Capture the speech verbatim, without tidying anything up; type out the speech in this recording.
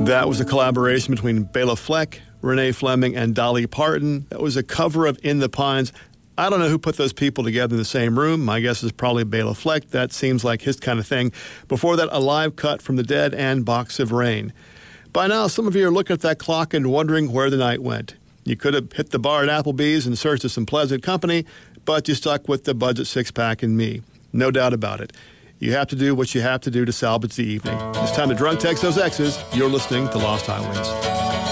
That was a collaboration between Bela Fleck, Renee Fleming, and Dolly Parton. That was a cover of In the Pines. I don't know who put those people together in the same room. My guess is probably Bela Fleck. That seems like his kind of thing. Before that, a live cut from The Dead and Box of Rain. By now, some of you are looking at that clock and wondering where the night went. You could have hit the bar at Applebee's in search of some pleasant company, but you stuck with the budget six-pack and me. No doubt about it. You have to do what you have to do to salvage the evening. It's time to drunk text those exes. You're listening to Lost Highways.